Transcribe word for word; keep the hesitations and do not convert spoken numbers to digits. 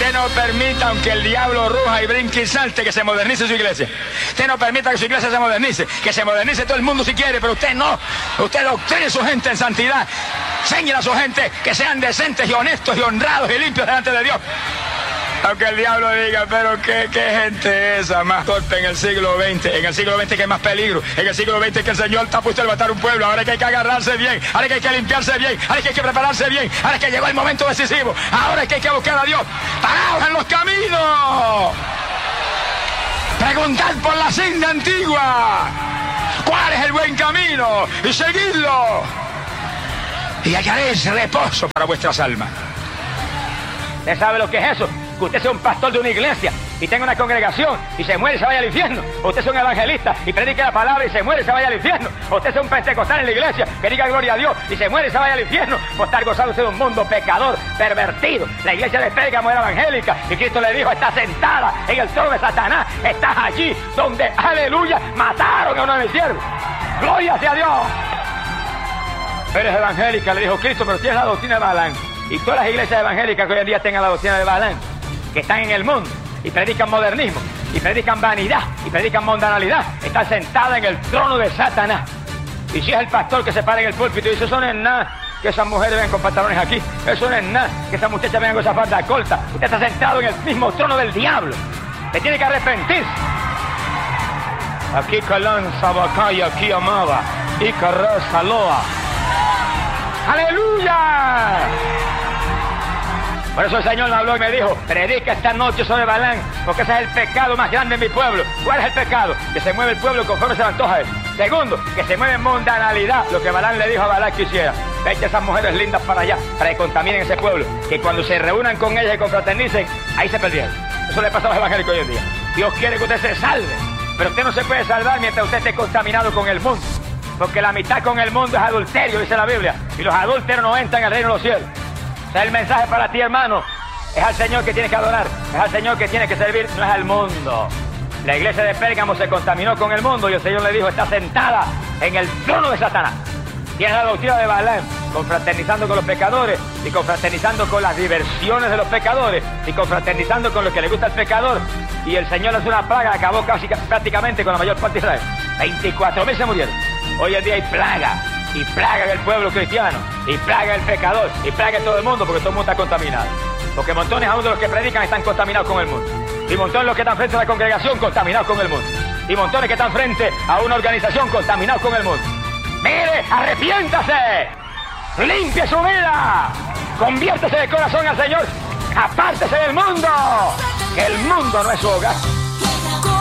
Usted no permita, aunque el diablo ruja y brinque y salte, que se modernice su iglesia. Usted no permita que su iglesia se modernice, que se modernice todo el mundo si quiere, pero usted no. Usted doctrine a su gente en santidad. Enséñele a su gente que sean decentes y honestos y honrados y limpios delante de Dios. Aunque el diablo diga, pero qué, qué gente esa más torpe en el siglo veinte. En el siglo veinte que hay más peligro. En el siglo veinte que el Señor está puesto a levantar un pueblo. Ahora que hay que agarrarse bien. Ahora que hay que limpiarse bien. Ahora que hay que prepararse bien. Ahora que llegó el momento decisivo. Ahora que hay que buscar a Dios. ¡Paraos en los caminos! Preguntad por la senda antigua. ¿Cuál es el buen camino? Y seguidlo. Y hallaréis reposo para vuestras almas. ¿Usted sabe lo que es eso? Que usted sea un pastor de una iglesia y tenga una congregación y se muere y se vaya al infierno. O usted sea un evangelista y predique la palabra y se muere y se vaya al infierno. O usted sea un pentecostal en la iglesia que diga gloria a Dios y se muere y se vaya al infierno. Por estar gozando de un mundo pecador, pervertido. La iglesia de Pérgamo era evangélica y Cristo le dijo, está sentada en el trono de Satanás. Estás allí donde, aleluya, mataron a uno de mis siervos. ¡Gloria sea a Dios! Eres evangélica, le dijo Cristo, pero tienes la doctrina de Balaam. Y todas las iglesias evangélicas que hoy en día tengan la doctrina de Balaam, que están en el mundo y predican modernismo, y predican vanidad, y predican mundanalidad, están sentadas en el trono de Satanás. Y si es el pastor que se para en el púlpito y dice, eso no es nada, que esas mujeres vengan con pantalones aquí, eso no es nada, que esas muchachas vengan con esa falda corta, usted está sentado en el mismo trono del diablo. Usted tiene que arrepentirse. Aquí Calanza, Bacaya, aquí Amaba, y Carraza, Loa. ¡Aleluya! Por eso el Señor me habló y me dijo, predica esta noche sobre Balaam, porque ese es el pecado más grande en mi pueblo. ¿Cuál es el pecado? Que se mueve el pueblo conforme se le antoja a él. Segundo, que se mueve en mundanalidad, lo que Balaam le dijo a Balac que hiciera. Vete a esas mujeres lindas para allá, para que contaminen ese pueblo, que cuando se reúnan con ellas y confraternicen, ahí se perdieron. Eso le pasa a los evangélicos hoy en día. Dios quiere que usted se salve, pero usted no se puede salvar mientras usted esté contaminado con el mundo. Porque la mitad con el mundo es adulterio, dice la Biblia. Y los adúlteros no entran al reino de los cielos. O sea, el mensaje para ti, hermano, es al Señor que tienes que adorar. Es al Señor que tienes que servir, no es al mundo. La iglesia de Pérgamo se contaminó con el mundo y el Señor le dijo, está sentada en el trono de Satanás. Tiene la doctrina de Balaam, confraternizando con los pecadores y confraternizando con las diversiones de los pecadores y confraternizando con lo que le gusta al pecador. Y el Señor hace una plaga, acabó casi prácticamente con la mayor parte de Israel. veinticuatro mil se murieron. Hoy en día hay plaga, y plaga en el pueblo cristiano, y plaga en el pecador, y plaga en todo el mundo, porque todo el mundo está contaminado. Porque montones aún de los que predican están contaminados con el mundo. Y montones de los que están frente a la congregación contaminados con el mundo. Y montones que están frente a una organización contaminados con el mundo. ¡Mire, arrepiéntase! ¡Limpie su vida! ¡Conviértese de corazón al Señor! ¡Apártese del mundo! Que el mundo no es su hogar.